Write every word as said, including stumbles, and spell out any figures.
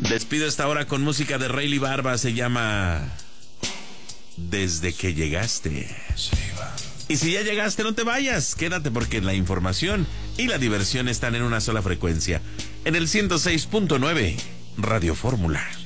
Despido esta hora con música de Rayleigh Barba, se llama Desde que llegaste. Y si ya llegaste, no te vayas, quédate porque la información y la diversión están en una sola frecuencia, en el ciento seis punto nueve Radio Fórmula.